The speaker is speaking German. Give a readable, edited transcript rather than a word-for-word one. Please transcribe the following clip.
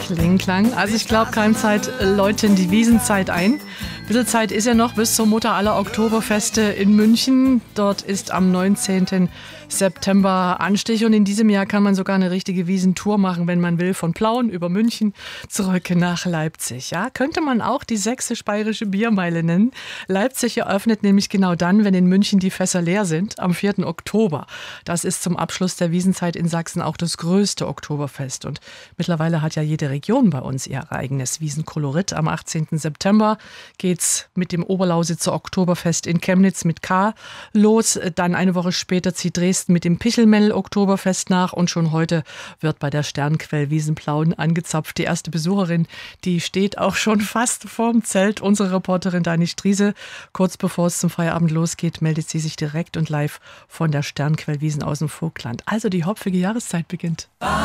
Klingklang. Also ich glaube, Keimzeit läuten die Wiesenzeit ein. Ein bisschen Zeit ist ja noch bis zur Mutter aller Oktoberfeste in München. Dort ist am 19. September Anstich und in diesem Jahr kann man sogar eine richtige Wiesentour machen, wenn man will, von Plauen über München zurück nach Leipzig. Ja, könnte man auch die sächsisch-bayerische Biermeile nennen. Leipzig eröffnet nämlich genau dann, wenn in München die Fässer leer sind, am 4. Oktober. Das ist zum Abschluss der Wiesenzeit in Sachsen auch das größte Oktoberfest. Und mittlerweile hat ja jede Region bei uns ihr eigenes Wiesenkolorit. Am 18. September geht's mit dem Oberlausitzer Oktoberfest in Chemnitz mit K los. Dann eine Woche später zieht Dresden mit dem Pichelmell-Oktoberfest nach und schon heute wird bei der Sternquell Wiesenplauen angezapft. Die erste Besucherin, die steht auch schon fast vorm Zelt. Unsere Reporterin Dani Striese, kurz bevor es zum Feierabend losgeht, meldet sie sich direkt und live von der Sternquell Wiesen aus dem Vogtland. Also die hopfige Jahreszeit beginnt.